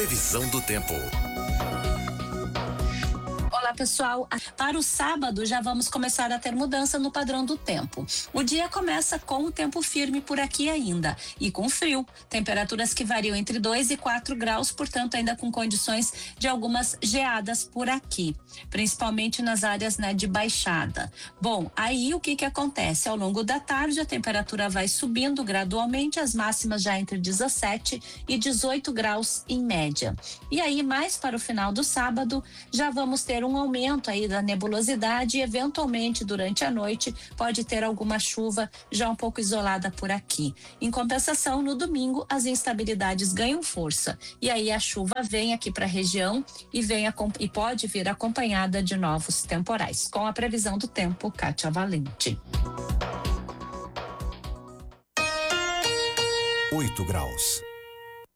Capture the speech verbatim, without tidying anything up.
Previsão do tempo. Olá, pessoal. Para o sábado já vamos começar a ter mudança no padrão do tempo. O dia começa com o tempo firme por aqui ainda e com frio. Temperaturas que variam entre dois e quatro graus, portanto ainda com condições de algumas geadas por aqui, principalmente nas áreas, né, de baixada. Bom, aí o que que acontece? Ao longo da tarde a temperatura vai subindo gradualmente, as máximas já entre dezessete e dezoito graus em média. E aí mais para o final do sábado já vamos ter um aumento aí da nebulosidade e eventualmente durante a noite pode ter alguma chuva já um pouco isolada por aqui. Em compensação, no domingo as instabilidades ganham força e aí a chuva vem aqui para a região e vem e pode vir acompanhada de novos temporais. Com a previsão do tempo, Kátia Valente. oito graus.